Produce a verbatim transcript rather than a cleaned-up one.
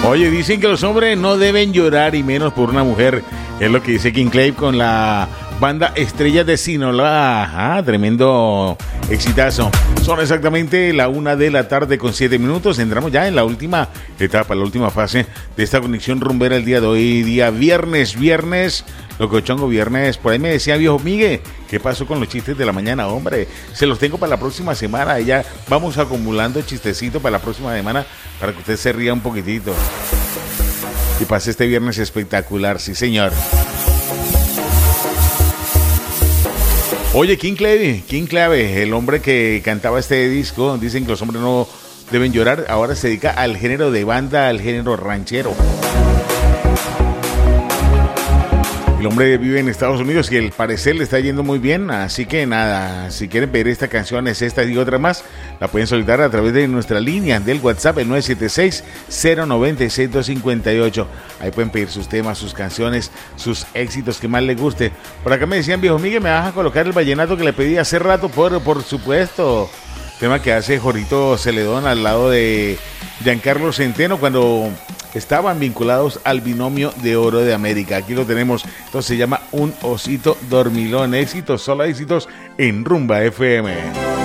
Oye, dicen que los hombres no deben llorar y menos por una mujer. Es lo que dice King Clave con la banda Estrellas de Sinaloa. Ajá, tremendo exitazo. Son exactamente la una de la tarde con siete minutos. Entramos ya en la última etapa, la última fase de esta conexión rumbera el día de hoy. Día viernes, viernes. Locochongo viernes. Por ahí me decía viejo Migue, ¿qué pasó con los chistes de la mañana? Hombre, se los tengo para la próxima semana. Ya vamos acumulando chistecitos para la próxima semana para que usted se ría un poquitito y pase este viernes espectacular. Sí, señor. Oye, King Clave, King Clave, el hombre que cantaba este disco, dicen que los hombres no deben llorar, ahora se dedica al género de banda, al género ranchero. El hombre vive en Estados Unidos y al parecer le está yendo muy bien, así que nada, si quieren pedir esta canción, es esta y otra más, la pueden solicitar a través de nuestra línea del WhatsApp, el nueve siete seis, cero nueve seis, dos cinco ocho. Ahí pueden pedir sus temas, sus canciones, sus éxitos que más les guste. Por acá me decían, viejo Miguel, me vas a colocar el vallenato que le pedí hace rato, por, por supuesto. Tema que hace Jorito Celedón al lado de Giancarlo Centeno cuando estaban vinculados al binomio de oro de América. Aquí lo tenemos. Esto se llama Un Osito Dormilón. Éxitos, solo éxitos en Rumba F M.